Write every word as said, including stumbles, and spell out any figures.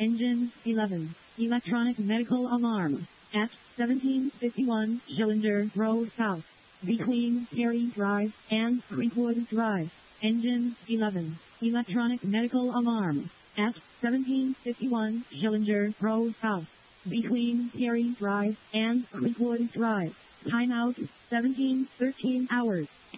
Engine eleven. Electronic medical alarm. At seventeen fifty-one Schillinger Road South. Between Perry Drive and Creekwood Drive. Engine eleven. Electronic medical alarm. At seventeen fifty-one Schillinger Road South. Between Perry Drive and Creekwood Drive. Timeout seventeen thirteen hours.